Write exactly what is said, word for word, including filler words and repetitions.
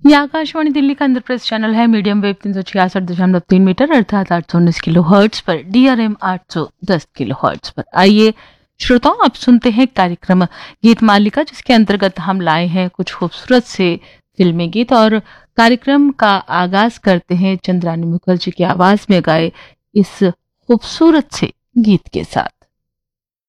ये आकाशवाणी दिल्ली का इंद्रप्रस्थ चैनल है। मीडियम वेव तीन सौ छियासठ दशमलव तीन मीटर अर्थात आठ सौ उन्नीस किलो हर्ट्ज पर, डीआरएम आठ सौ दस किलो हर्ट्ज पर। आइए श्रोताओं, आप सुनते हैं कार्यक्रम गीत मालिका, जिसके अंतर्गत हम लाए हैं कुछ खूबसूरत से फिल्मी गीत और कार्यक्रम का आगाज करते हैं चंद्रानी मुखर्जी की आवाज में गाए इस खूबसूरत से गीत के साथ।